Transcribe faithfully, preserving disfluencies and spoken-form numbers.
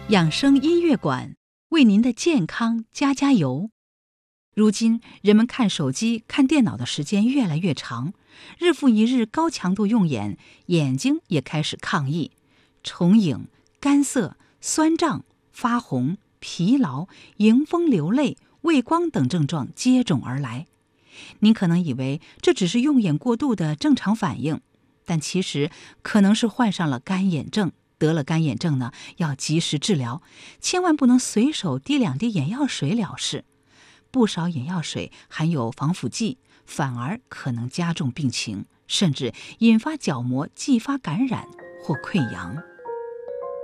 养生音乐馆为您的健康加加油。如今人们看手机、看电脑的时间越来越长，日复一日高强度用眼，眼睛也开始抗议，重影、干涩、酸胀、发红、疲劳、迎风流泪、畏光等症状接踵而来。您可能以为这只是用眼过度的正常反应，但其实可能是患上了干眼症。得了干眼症呢，要及时治疗，千万不能随手滴两滴眼药水了事。不少眼药水含有防腐剂，反而可能加重病情，甚至引发角膜继发感染或溃疡。